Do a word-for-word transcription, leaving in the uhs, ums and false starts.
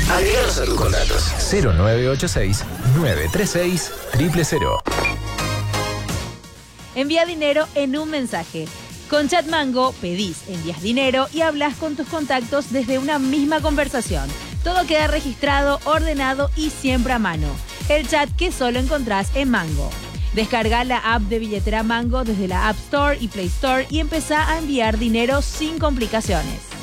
Agréganos a tus contactos. cero nueve ocho seis, nueve tres seis, cero cero cero. Envía dinero en un mensaje. Con Chatmango pedís, envías dinero y hablas con tus contactos desde una misma conversación. Todo queda registrado, ordenado y siempre a mano. El chat que solo encontrás en Mango. Descarga la app de billetera Mango desde la App Store y Play Store y empezá a enviar dinero sin complicaciones.